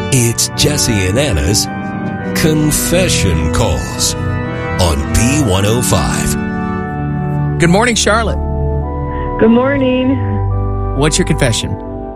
It's Jesse and Anna's Confession Calls on B105. Good morning, Charlotte. Good morning. What's your confession?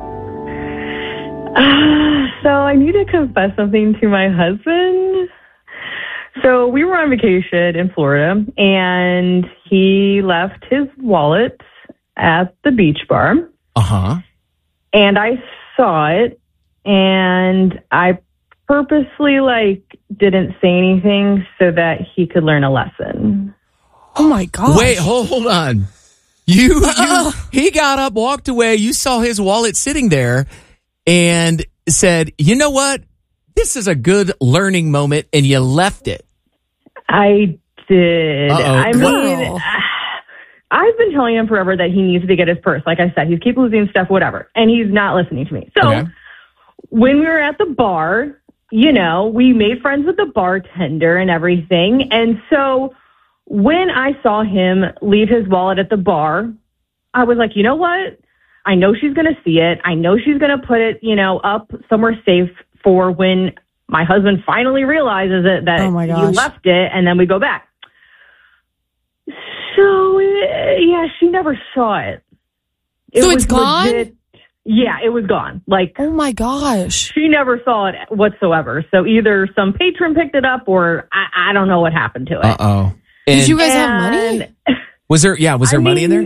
So I need to confess something to my husband. So we were on vacation in Florida, and he left his wallet at the beach bar. Uh-huh. And I saw it, and I purposely, didn't say anything so that he could learn a lesson. Oh, my gosh. Wait, hold on. He got up, walked away. You saw his wallet sitting there and said, you know what? This is a good learning moment, and you left it. I did. I mean, Girl. I've been telling him forever that he needs to get his purse. Like I said, he's keep losing stuff, whatever. And he's not listening to me. So when we were at the bar, we made friends with the bartender and everything. And so when I saw him leave his wallet at the bar, I was like, you know what? I know she's going to see it. I know she's going to put it, up somewhere safe for when my husband finally realizes it, that Oh my he gosh. left it, and then we go back. So, she never saw it. So it's gone? Legit. Yeah, it was gone. Oh, my gosh. She never saw it whatsoever. So either some patron picked it up, or I don't know what happened to it. Uh-oh. Did you guys have money? Was there money in there?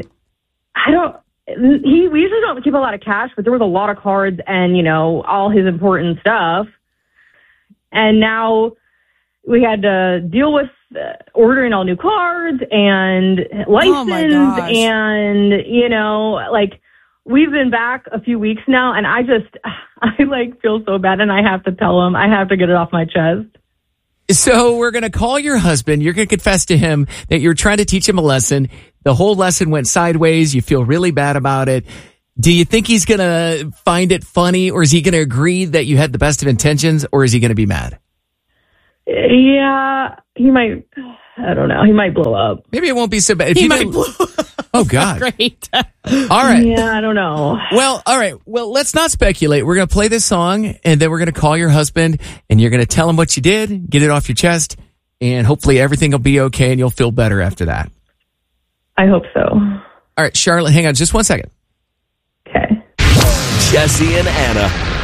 We usually don't keep a lot of cash, but there was a lot of cards and, all his important stuff. And now we had to deal with ordering all new cards and license gosh. and, we've been back a few weeks now, and I feel so bad, and I have to tell him. I have to get it off my chest. So we're going to call your husband. You're going to confess to him that you're trying to teach him a lesson. The whole lesson went sideways. You feel really bad about it. Do you think he's going to find it funny, or is he going to agree that you had the best of intentions, or is he going to be mad? Yeah, he might. I don't know. He might blow up. Maybe it won't be so bad. If He you might didn't- blow Oh, God. Great. All right. Yeah, I don't know. Well, all right. Well, let's not speculate. We're going to play this song, and then we're going to call your husband, and you're going to tell him what you did, get it off your chest, and hopefully everything will be okay, and you'll feel better after that. I hope so. All right, Charlotte, hang on just 1 second. Okay. Jesse and Anna